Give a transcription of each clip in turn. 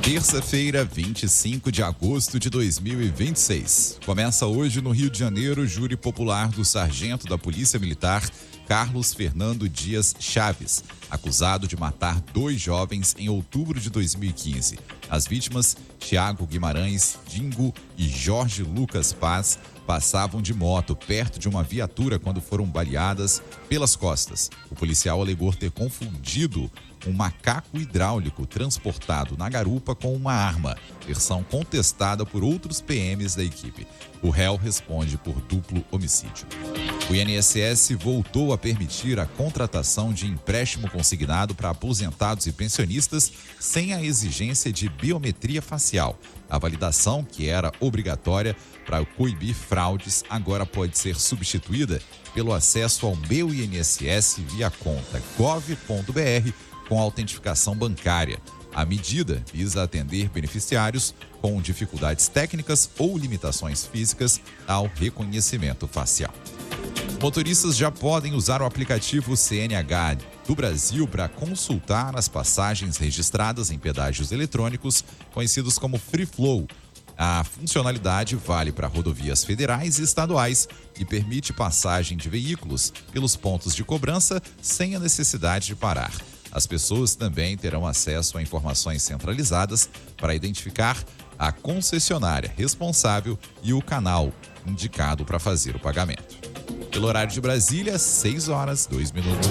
Terça-feira, 25 de agosto de 2026. Começa hoje no Rio de Janeiro o júri popular do sargento da Polícia Militar, Carlos Fernando Dias Chaves, acusado de matar 2 jovens em outubro de 2015. As vítimas, Thiago Guimarães Dingo e Jorge Lucas Paz, passavam de moto perto de uma viatura quando foram baleadas pelas costas. O policial alegou ter confundido um macaco hidráulico transportado na garupa com uma arma, versão contestada por outros PMs da equipe. O réu responde por duplo homicídio. O INSS voltou a permitir a contratação de empréstimo consignado para aposentados e pensionistas sem a exigência de biometria facial. A validação, que era obrigatória para coibir fraudes, agora pode ser substituída pelo acesso ao Meu INSS via conta gov.br com autentificação bancária. A medida visa atender beneficiários com dificuldades técnicas ou limitações físicas ao reconhecimento facial. Motoristas já podem usar o aplicativo CNH do Brasil para consultar as passagens registradas em pedágios eletrônicos, conhecidos como Free Flow. A funcionalidade vale para rodovias federais e estaduais e permite passagem de veículos pelos pontos de cobrança sem a necessidade de parar. As pessoas também terão acesso a informações centralizadas para identificar a concessionária responsável e o canal indicado para fazer o pagamento. Pelo horário de Brasília, 6h02.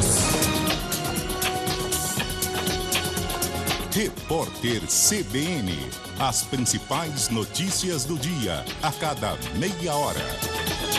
Repórter CBN. As principais notícias do dia, a cada meia hora.